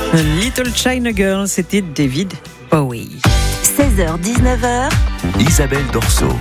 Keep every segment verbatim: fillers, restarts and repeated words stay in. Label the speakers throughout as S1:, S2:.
S1: Little China Girl, c'était David Bowie.
S2: seize heures dix-neuf heures.
S3: Isabelle Dorso.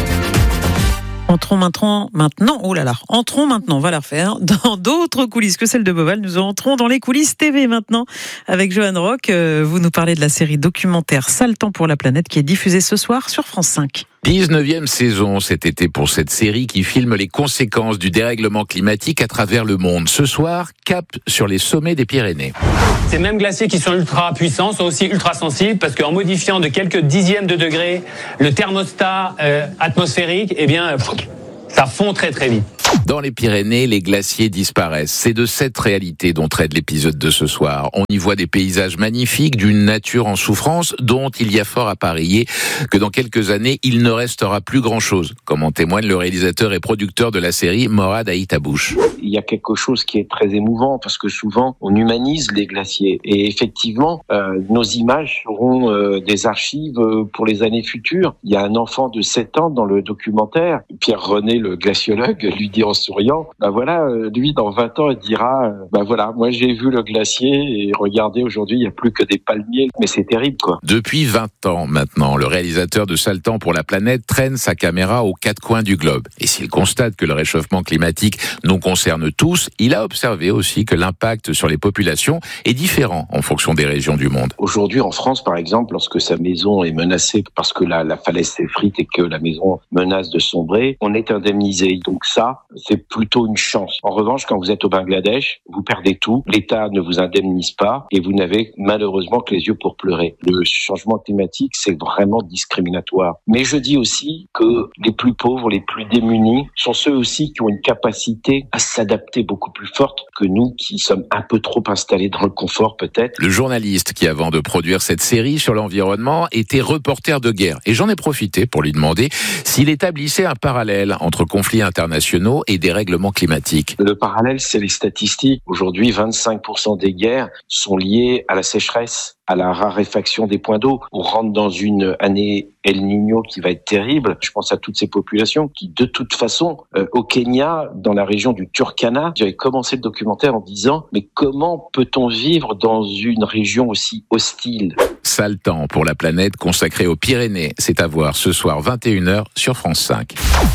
S1: Entrons maintenant, maintenant, oh là là, entrons maintenant, on va la refaire, dans d'autres coulisses que celles de Beauval. Nous entrons dans les coulisses T V maintenant, avec Johan Rock. Euh, vous nous parlez de la série documentaire Sale temps pour la planète qui est diffusée ce soir sur France cinq.
S4: dix-neuvième saison cet été pour cette série qui filme les conséquences du dérèglement climatique à travers le monde. Ce soir, cap sur les sommets des Pyrénées.
S5: Ces mêmes glaciers qui sont ultra puissants sont aussi ultra sensibles parce qu'en modifiant de quelques dixièmes de degrés le thermostat euh, atmosphérique, eh bien, pff, ça fond très très vite.
S4: Dans les Pyrénées, les glaciers disparaissent. C'est de cette réalité dont traite l'épisode de ce soir. On y voit des paysages magnifiques, d'une nature en souffrance, dont il y a fort à parier que dans quelques années, il ne restera plus grand-chose, comme en témoigne le réalisateur et producteur de la série, Morad Aïtabouche.
S6: Il y a quelque chose qui est très émouvant, parce que souvent, on humanise les glaciers. Et effectivement, euh, nos images seront euh, des archives pour les années futures. Il y a un enfant de sept ans dans le documentaire, Pierre René, le glaciologue, lui dit en souriant, bah voilà, lui dans vingt ans il dira, bah voilà, moi j'ai vu le glacier et regardez aujourd'hui il n'y a plus que des palmiers, mais c'est terrible quoi.
S4: Depuis vingt ans maintenant, le réalisateur de Sale temps pour la planète traîne sa caméra aux quatre coins du globe. Et s'il constate que le réchauffement climatique nous concerne tous, il a observé aussi que l'impact sur les populations est différent en fonction des régions du monde.
S6: Aujourd'hui en France par exemple, lorsque sa maison est menacée parce que la, la falaise s'effrite et que la maison menace de sombrer, on est indemnisé. Donc ça, c'est plutôt une chance. En revanche, quand vous êtes au Bangladesh, vous perdez tout, l'État ne vous indemnise pas et vous n'avez malheureusement que les yeux pour pleurer. Le changement climatique, c'est vraiment discriminatoire. Mais je dis aussi que les plus pauvres, les plus démunis, sont ceux aussi qui ont une capacité à s'adapter beaucoup plus forte que nous qui sommes un peu trop installés dans le confort peut-être.
S4: Le journaliste qui, avant de produire cette série sur l'environnement, était reporter de guerre. Et j'en ai profité pour lui demander s'il établissait un parallèle entre conflits internationaux et des règlements climatiques.
S6: Le parallèle, c'est les statistiques. Aujourd'hui, vingt-cinq pour cent des guerres sont liées à la sécheresse, à la raréfaction des points d'eau. On rentre dans une année El Niño qui va être terrible. Je pense à toutes ces populations qui, de toute façon, euh, au Kenya, dans la région du Turkana, j'avais commencé le documentaire en disant « Mais comment peut-on vivre dans une région aussi hostile ?»
S4: Sale temps pour la planète consacrée aux Pyrénées. C'est à voir ce soir vingt et une heures sur France cinq.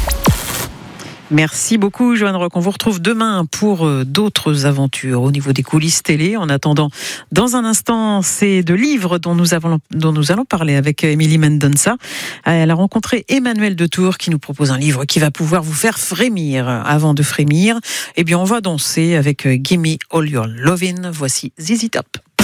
S1: Merci beaucoup, Johan Rock. On vous retrouve demain pour d'autres aventures au niveau des coulisses télé. En attendant, dans un instant, c'est de livres dont nous, avons, dont nous allons parler avec Émilie Mendonça. Elle a rencontré Emmanuel Detour qui nous propose un livre qui va pouvoir vous faire frémir. Avant de frémir, eh bien, on va danser avec Gimme All Your Lovin'. Voici Z Z Top.